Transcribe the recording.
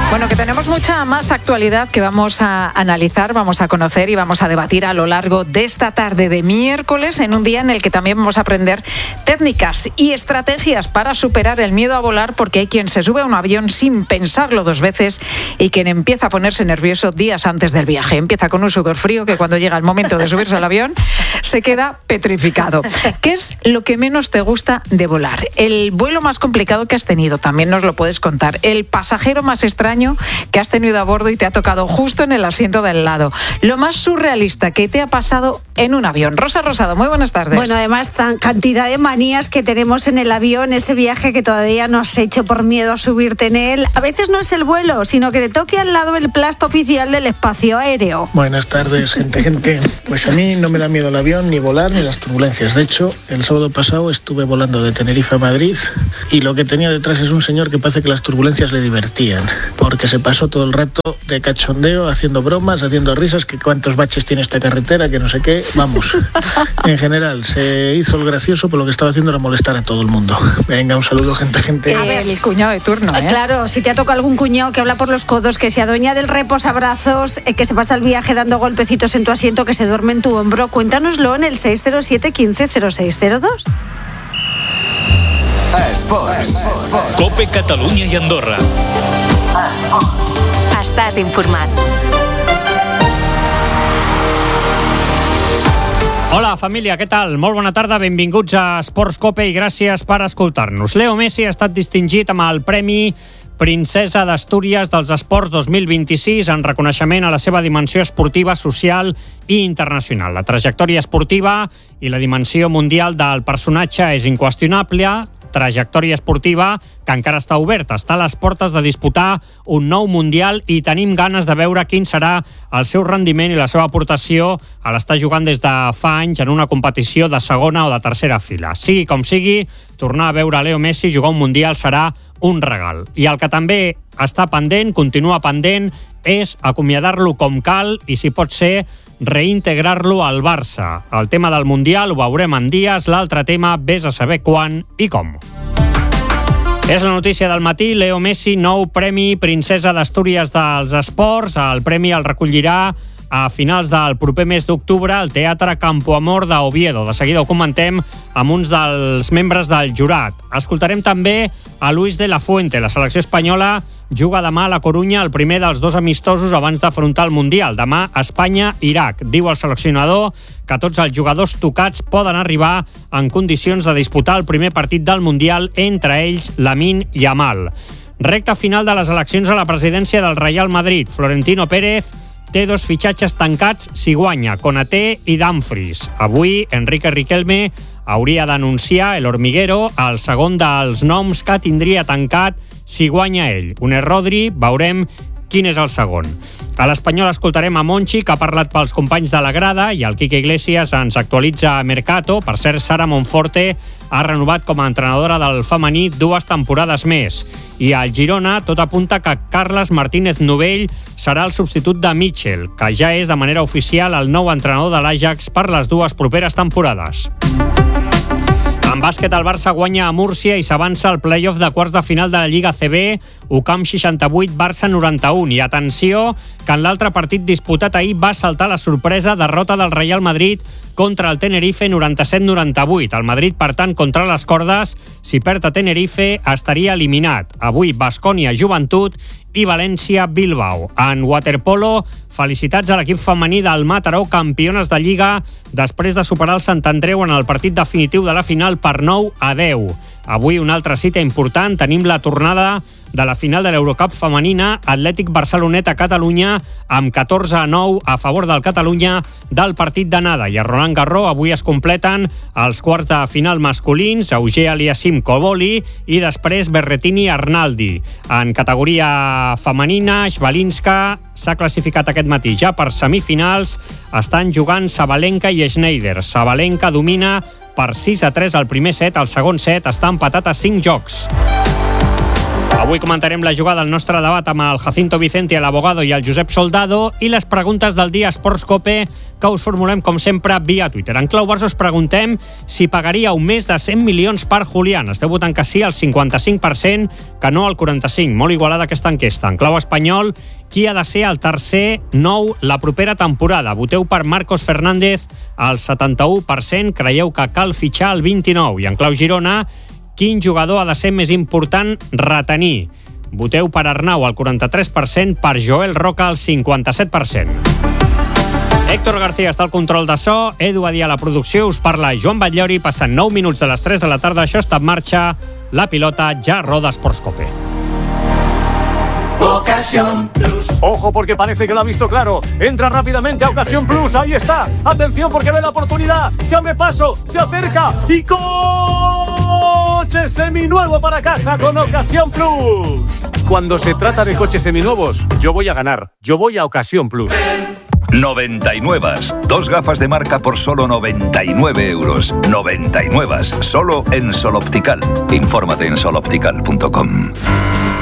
Bueno, que tenemos mucha más actualidad que vamos a analizar, vamos a conocer y vamos a debatir a lo largo de esta tarde de miércoles, en un día en el que también vamos a aprender técnicas y estrategias para superar el miedo a volar, porque hay quien se sube a un avión sin pensarlo dos veces y quien empieza a ponerse nervioso días antes del viaje. Empieza con un sudor frío que cuando llega el momento de subirse al avión se queda petrificado. ¿Qué es lo que menos te gusta de volar? El vuelo más complicado que has tenido, también nos lo puedes contar. El pasajero más extraño que has tenido a bordo y te ha tocado justo en el asiento del lado. Lo más surrealista que te ha pasado en un avión. Rosa Rosado, muy buenas tardes. Bueno, además, cantidad de manías que tenemos en el avión, ese viaje que todavía no has hecho por miedo a subirte en él. A veces no es el vuelo, sino que te toque al lado el plasto oficial del espacio aéreo. Buenas tardes, gente. Pues a mí no me da miedo el avión, ni volar, ni las turbulencias. De hecho, el sábado pasado estuve volando de Tenerife a Madrid y lo que tenía detrás es un señor que parece que las turbulencias le divertían, porque se pasó todo el rato de cachondeo, haciendo bromas, haciendo risas, que cuántos baches tiene esta carretera, que no sé qué, vamos. En general, se hizo el gracioso, pero lo que estaba haciendo era molestar a todo el mundo. Venga, un saludo, gente. A ver, el cuñado de turno, ¿eh? Claro, si te ha tocado algún cuñado que habla por los codos, que se adueña del reposabrazos, que se pasa el viaje dando golpecitos en tu asiento, que se duerme en tu hombro, cuéntanoslo en el 607 15 0602. Esports. COPE Catalunya i Andorra. Estàs informat. Hola, família, què tal? Molt bona tarda, benvinguts a Esports COPE i gràcies per escoltar-nos. Leo Messi ha estat distingit amb el Premi Princesa d'Astúries dels Esports 2026 en reconeixement a la seva dimensió esportiva, social i internacional. La trajectòria esportiva i la dimensió mundial del personatge és inqüestionable, trajectòria esportiva que encara està oberta. Està a les portes de disputar un nou Mundial i tenim ganes de veure quin serà el seu rendiment i la seva aportació a l'estar jugant des de fa anys en una competició de segona o de tercera fila. Sigui com sigui, tornar a veure Leo Messi jugar un Mundial serà un regal. I el que també està pendent, continua pendent, és acomiadar-lo com cal i, si pot ser, reintegrar-lo al Barça. El tema del Mundial ho veurem en dies, l'altre tema vés a saber quan i com. És la notícia del matí. Leo Messi, nou Premi Princesa d'Astúries dels Esports. El premi el recollirà a finals del proper mes d'octubre al Teatre Campo Amor d'Oviedo. De seguida ho comentem amb uns dels membres del jurat. Escoltarem també a Luis de la Fuente. La selecció espanyola juga demà a la Corunya el primer dels dos amistosos abans d'afrontar el Mundial. Demà Espanya-Iraq. Diu el seleccionador que tots els jugadors tocats poden arribar en condicions de disputar el primer partit del Mundial, entre ells Lamine Yamal. Recta final de les eleccions a la presidència del Real Madrid. Florentino Pérez té dos fitxatges tancats si guanya, Konaté i Dumfries. Avui, Enrique Riquelme hauria d'anunciar, el hormiguero, el segon dels noms que tindria tancat si guanya ell. Unai Rodri, veurem quin és el segon. A l'Espanyol escoltarem a Monchi, que ha parlat pels companys de la grada, i el Quique Iglesias ens actualitza a Mercato. Per cert, Sara Monforte ha renovat com a entrenadora del femení 2 temporades més. I al Girona tot apunta que Carles Martínez Novell serà el substitut de Mitchell, que ja és de manera oficial el nou entrenador de l'Ajax per les 2 properes temporades. En bàsquet, el Barça guanya a Múrcia i s'avança al play-off de quarts de final de la Lliga CB, UCAM 68, Barça 91. I atenció, que en l'altre partit disputat ahir va saltar la sorpresa derrota del Real Madrid contra el Tenerife 97-98. El Madrid, per tant, contra les cordes. Si perd a Tenerife, estaria eliminat. Avui, Baskonia Joventut i València Bilbao. En waterpolo, felicitats a l'equip femení del Mataró, campiones de Lliga, després de superar el Sant Andreu en el partit definitiu de la final per 9-10. Avui una altra cita important, tenim la tornada de la final de l'Eurocup femenina, Atlètic Barcelonet a Catalunya, amb 14-9 a favor del Catalunya del partit d'anada. I a Roland Garros avui es completen els quarts de final masculins, Auger Aliassime Koboli i després Berrettini Arnaldi. En categoria femenina, Schwalinska s'ha classificat aquest matí ja per semifinals. Estan jugant Sabalenka i Schneider. Sabalenka domina per 6-3 al primer set, el segon set està empatat a 5 jocs. Avui comentarem la jugada al nostre debat amb el Jacinto Vicente, l'Abogado i el Josep Soldado, i les preguntes del dia Esports Cope que us formulem, com sempre, via Twitter. En clau Barça us preguntem si pagaríeu més de 100 milions per Julián. Esteu votant que sí al 55%, que no al 45%. Molt igualada aquesta enquesta. En clau espanyol, qui ha de ser el tercer nou la propera temporada? Voteu per Marcos Fernández al 71%, creieu que cal fitxar el 29%. I en clau Girona, quin jugador ha de ser més important retenir? Voteu per Arnau al 43%, per Joel Roca al 57%. Héctor García està al control de so, Edu Adí a la producció, us parla Joan Batllori, passen 9 minuts de les 3 de la tarda, això està en marxa, la pilota ja roda Esports Cope. Ocasión Plus. Ojo porque parece que lo ha visto claro. Entra rápidamente a Ocasión Plus. Ahí está. Atención porque ve la oportunidad. Se abre paso, se acerca y coche seminuevo para casa con Ocasión Plus. Cuando se trata de coches seminuevos, yo voy a ganar. Yo voy a Ocasión Plus. 99. Dos gafas de marca por solo 99 euros. 99. Solo en Sol Optical. Infórmate en soloptical.com.